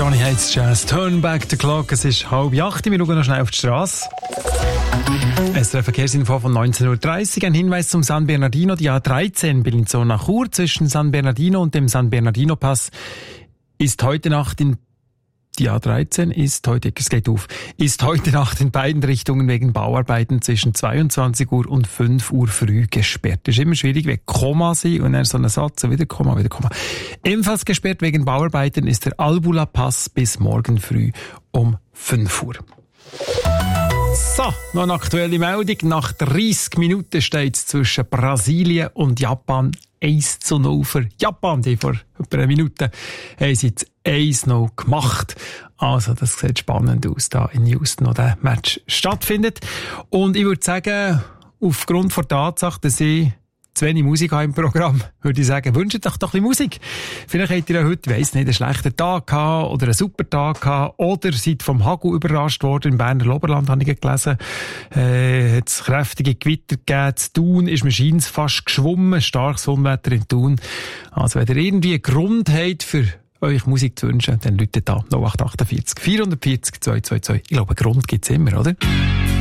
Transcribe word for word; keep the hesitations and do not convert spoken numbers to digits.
Johnny Hates Jazz, Turn Back the Clock. Es ist halb acht, wir schauen noch schnell auf die Straße. Es ist eine Verkehrsinfo von neunzehn Uhr dreißig. Ein Hinweis zum San Bernardino, die A dreizehn Bellinzona Chur zwischen San Bernardino und dem San Bernardino Pass ist heute Nacht in Die A dreizehn ist heute, es geht auf, ist heute Nacht in beiden Richtungen wegen Bauarbeiten zwischen zweiundzwanzig Uhr und fünf Uhr früh gesperrt. Das ist immer schwierig, wenn Komma sind und dann so ein Satz, wieder Komma, wieder Komma. Ebenfalls gesperrt wegen Bauarbeiten ist der Albula Pass bis morgen früh um fünf Uhr. So, noch eine aktuelle Meldung. Nach dreissig Minuten steht es zwischen Brasilien und Japan eins zu null für Japan. Die vor etwa einer Minute haben sie jetzt eins zu null gemacht. Also, das sieht spannend aus, da in Houston, wo der Match stattfindet. Und ich würde sagen, aufgrund der Tatsache, dass ich zu wenig Musik habe im Programm, würde ich sagen, wünscht euch doch ein bisschen Musik. Vielleicht habt ihr ja heute, ich weiss nicht, einen schlechten Tag gehabt oder einen super Tag gehabt oder seid vom Hagel überrascht worden. Im Berner Oberland habe ich gelesen, äh, hat es kräftige Gewitter gegeben. In Thun ist wahrscheinlich fast geschwommen, starkes Unwetter in Thun. Also wenn ihr irgendwie einen Grund habt, für euch Musik zu wünschen, dann läutet da null acht acht vier vier vier vier zwei zwei zwei. Ich glaube, einen Grund gibt's immer, oder?